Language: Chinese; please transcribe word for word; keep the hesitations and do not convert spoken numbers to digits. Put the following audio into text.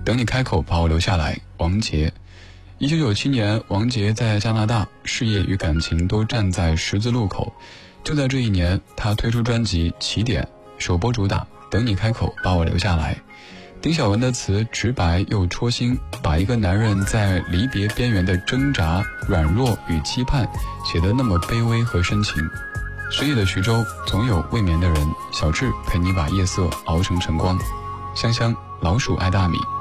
等你开口把我留下来，王杰。一九九七年，王杰在加拿大，事业与感情都站在十字路口。就在这一年，他推出专辑《起点》，首播主打《等你开口把我留下来》。丁晓文的词直白又戳心，把一个男人在离别边缘的挣扎、软弱与期盼写得那么卑微和深情。深夜的徐州，总有未眠的人。小智陪你把夜色熬成晨光。香香，老鼠爱大米。